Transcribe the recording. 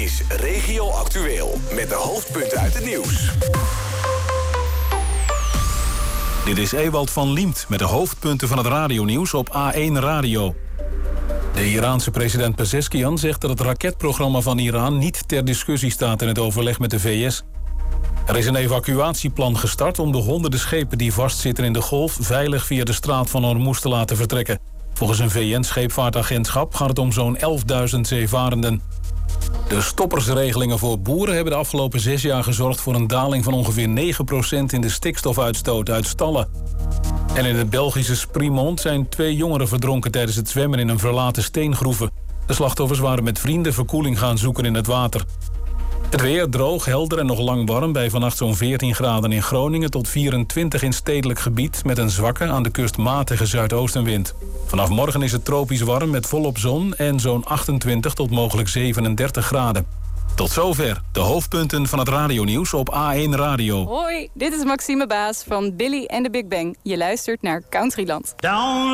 is Regio Actueel met de hoofdpunten uit het nieuws. Dit is Ewald van Liemt met de hoofdpunten van het radionieuws op A1 Radio. De Iraanse president Pezeshkian zegt dat het raketprogramma van Iran niet ter discussie staat in het overleg met de VS. Er is een evacuatieplan gestart om de honderden schepen die vastzitten in de golf veilig via de straat van Hormuz te laten vertrekken. Volgens een VN-scheepvaartagentschap gaat het om zo'n 11.000 zeevarenden. De stoppersregelingen voor boeren hebben de afgelopen 6 jaar gezorgd voor een daling van ongeveer 9% in de stikstofuitstoot uit stallen. En in het Belgische Spriemont zijn 2 jongeren verdronken tijdens het zwemmen in een verlaten steengroeven. De slachtoffers waren met vrienden verkoeling gaan zoeken in het water. Het weer droog, helder en nog lang warm bij vannacht zo'n 14 graden in Groningen tot 24 in stedelijk gebied met een zwakke aan de kust matige zuidoostenwind. Vanaf morgen is het tropisch warm met volop zon en zo'n 28 tot mogelijk 37 graden. Tot zover de hoofdpunten van het radionieuws op A1 Radio. Hoi, dit is Maxime Baas van Billy en de Big Bang. Je luistert naar Countryland. Down